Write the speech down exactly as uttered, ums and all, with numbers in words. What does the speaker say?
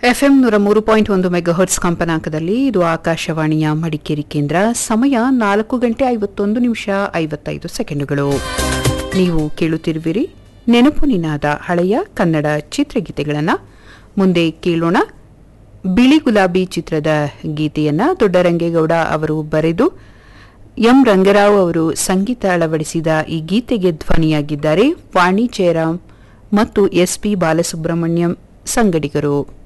FM ನೂರ ಮೂರು point ಒಂದು ಮೆಗಾಹರ್ಟ್ಸ್ ಕಂಪನಾಂಕದಲ್ಲಿ ಇದು ಆಕಾಶವಾಣಿಯ ಮಡಿಕೇರಿ ಕೇಂದ್ರ. ಸಮಯ ನಾಲ್ಕು ಗಂಟೆ ಐವತ್ತೊಂದು ನಿಮಿಷ ಐವತ್ತೈದು ಸೆಕೆಂಡುಗಳು. ನೀವು ಕೇಳುತ್ತಿರುವಿರಿ ನೆನಪು ನಿನಾದ ಹಳೆಯ ಕನ್ನಡ ಚಿತ್ರಗೀತೆಗಳನ್ನು. ಮುಂದೆ ಕೇಳೋಣ ಬಿಳಿ ಗುಲಾಬಿ ಚಿತ್ರದ ಗೀತೆಯನ್ನ ದೊಡ್ಡರಂಗೇಗೌಡ ಅವರು ಬರೆದು ಎಂ ರಂಗರಾವ್ ಅವರು ಸಂಗೀತ ಅಳವಡಿಸಿದ ಈ ಗೀತೆಗೆ ಧ್ವನಿಯಾಗಿದ್ದಾರೆ ವಾಣಿ ಜಯರಾಮ್ ಮತ್ತು ಎಸ್ ಪಿ ಬಾಲಸುಬ್ರಹ್ಮಣ್ಯಂ ಸಂಗಡಿಗರು.